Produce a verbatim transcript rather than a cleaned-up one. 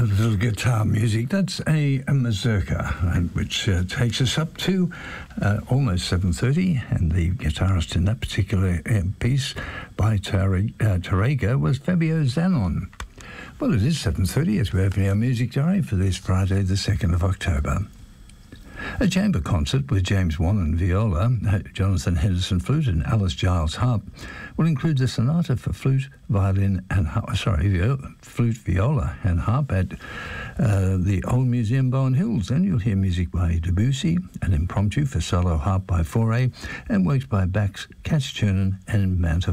little guitar music. That's a, a mazurka, which uh, takes us up to uh, almost seven thirty, and the guitarist in that particular uh, piece by Tar- uh, Tarrega was Fabio Zanon. Well, it is seven thirty as we open our music diary for this Friday, the second of October. A chamber concert with James Wannon viola, Jonathan Henderson flute and Alice Giles harp will include the sonata for flute, violin and harp, sorry, viola, flute, viola and harp at uh, the Old Museum Bowen Hills. And you'll hear music by Debussy, an impromptu for solo harp by Fauré, and works by Bax, Katz Chernin and Mantovani.